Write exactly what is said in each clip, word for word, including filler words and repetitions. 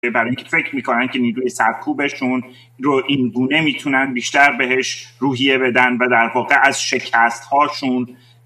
برای اینکه فکر میکنن که نیروی سرکوبشون رو این گونه میتونن بیشتر بهش روحیه بدن و در واقع از شکست هاشون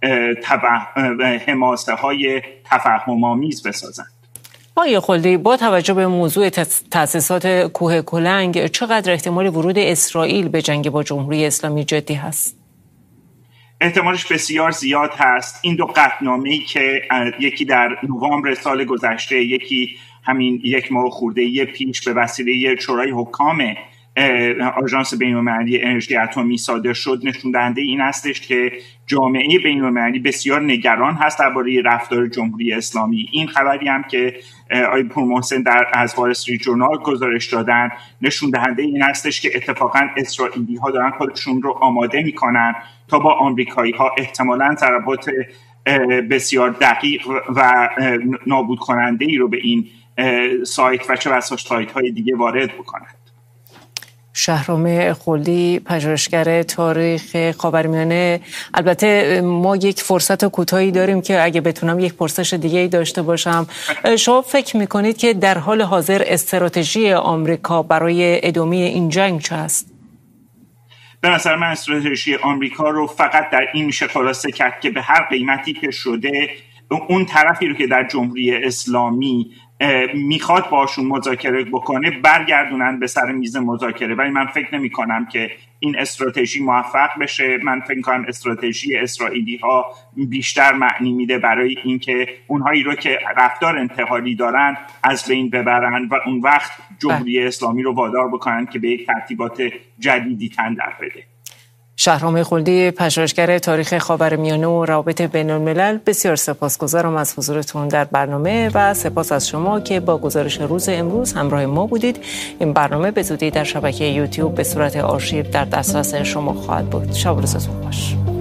حماسه های تفهم آمیز بسازن. آقای خلدی، با توجه به موضوع تأسیسات کوه کلنگ چقدر احتمال ورود اسرائیل به جنگ با جمهوری اسلامی جدی هست؟ احتمالش بسیار زیاد هست. این دو قطعنامه‌ای که یکی در نوامبر سال گذشته، یکی همین یک ماه خورده‌ای پیش به وسیله شورای حکام آژانس بین‌المللی انرژی اتمی صادر شد، نشون دهنده این هستش که جامعه بین‌المللی بسیار نگران هست درباره رفتار جمهوری اسلامی. این خبری هم که آقای پورمحسن در از وال استریت جورنال گزارش دادن نشون دهنده این هستش که اتفاقا اسرائیلی ها دارن خودشون رو آماده میکنن تا با آمریکایی ها احتمالاً ضربات بسیار دقیق و نابود کننده ای رو به این سایت و چه بسا سایت های دیگه وارد بکنن. شهرام خلدی، پژوهشگر تاریخ خاورمیانه. البته ما یک فرصت کوتاهی داریم که اگه بتونم یک پرسش دیگه ای داشته باشم. شما فکر میکنید که در حال حاضر استراتژی آمریکا برای ادامه این جنگ چه است؟ به نظر من استراتژی آمریکا رو فقط در این میشه خلاصه کرد که به هر قیمتی که شده اون طرفی رو که در جمهوری اسلامی میخواد باشون مذاکره بکنه برگردونن به سر میز مذاکره. ولی من فکر نمی کنم که این استراتژی موفق بشه. من فکر کنم استراتژی اسرائیلی ها بیشتر معنی میده برای اینکه اونهایی رو که رفتار انتحاری دارن از بین ببرن و اون وقت جمهوری اسلامی رو وادار بکنن که به یک ترتیبات جدیدی تن در بده. شهرام خلدی، پژوهشگر تاریخ خاورمیانه و روابط بین‌الملل، بسیار سپاسگزارم از حضورتون در برنامه و سپاس از شما که با گزارش روز امروز همراه ما بودید. این برنامه به زودی در شبکه یوتیوب به صورت آرشیو در دسترس شما خواهد بود. شب و روزتون خوش.